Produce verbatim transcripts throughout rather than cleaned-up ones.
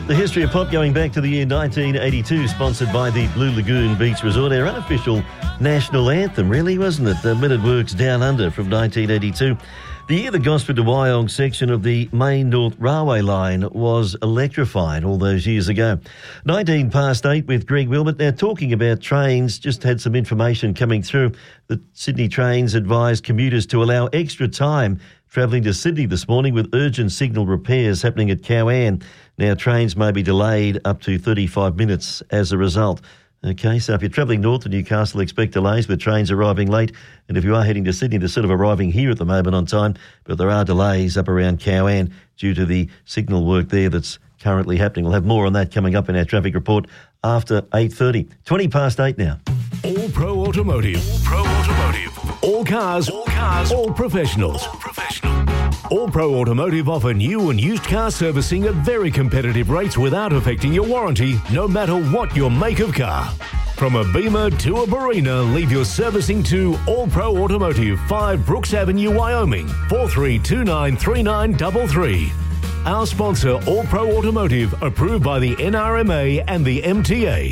The history of pop going back to the year nineteen eighty-two, sponsored by the Blue Lagoon Beach Resort. Our unofficial national anthem, really, wasn't it? The Men at Work's Down Under from nineteen eighty-two. The year the Gosford to Wyong section of the Main North Railway line was electrified all those years ago. nineteen past eight with Greg Wilmot. Now, talking about trains, just had some information coming through that Sydney Trains advised commuters to allow extra time travelling to Sydney this morning with urgent signal repairs happening at Cowan. Now, trains may be delayed up to thirty-five minutes as a result. OK, so if you're travelling north to Newcastle, expect delays with trains arriving late. And if you are heading to Sydney, they're sort of arriving here at the moment on time. But there are delays up around Cowan due to the signal work there that's currently happening. We'll have more on that coming up in our traffic report after eight thirty. twenty past eight now. All Pro Automotive. All Pro Automotive. All cars. All cars. All professionals. All professional. All Pro Automotive offer new and used car servicing at very competitive rates without affecting your warranty, no matter what your make of car. From a Beamer to a Barina, leave your servicing to All Pro Automotive, five Brooks Avenue, Wyoming, four three two nine three nine three three. Our sponsor, All Pro Automotive, approved by the N R M A and the M T A.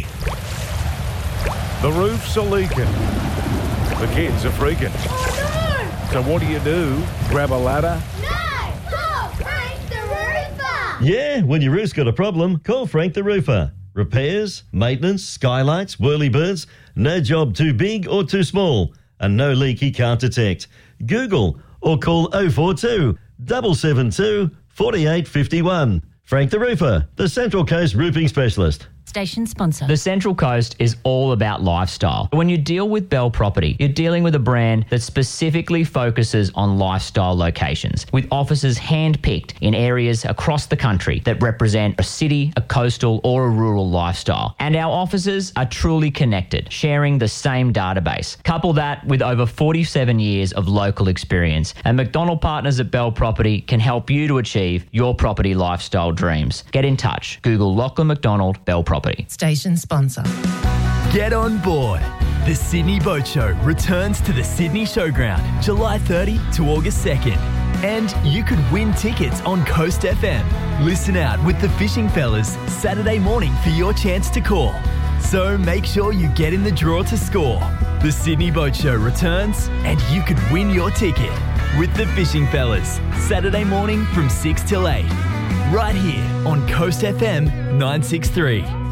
The roofs are leaking. The kids are freaking. Oh, no! So what do you do? Grab a ladder? No! Call Frank the Roofer! Yeah, when your roof's got a problem, call Frank the Roofer. Repairs, maintenance, skylights, whirlybirds, no job too big or too small, and no leak he can't detect. Google or call oh four two, seven seven two, four eight five one. Frank the Roofer, the Central Coast roofing specialist. Station sponsor. The Central Coast is all about lifestyle. When you deal with Bell Property, you're dealing with a brand that specifically focuses on lifestyle locations, with offices hand-picked in areas across the country that represent a city, a coastal or a rural lifestyle. And our offices are truly connected, sharing the same database. Couple that with over forty-seven years of local experience, and McDonald Partners at Bell Property can help you to achieve your property lifestyle dreams. Get in touch. Google Lachlan McDonald Bell Property. Station sponsor. Get on board. The Sydney Boat Show returns to the Sydney Showground July thirtieth to August second. And you could win tickets on Coast F M. Listen out with the Fishing Fellas Saturday morning for your chance to call. So make sure you get in the draw to score. The Sydney Boat Show returns and you could win your ticket with the Fishing Fellas Saturday morning from six till eight. Right here on Coast F M nine six three.